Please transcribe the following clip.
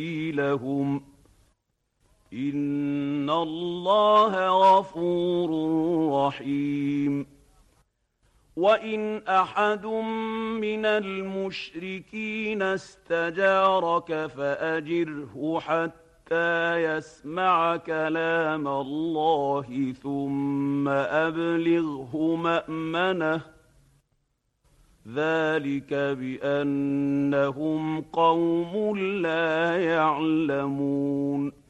سبيلهم إن الله غفور رحيم وإن أحد من المشركين استجارك فأجره حتى يسمع كلام الله ثم أبلغه مأمنه ذلك بأنهم قوم لا يعلمون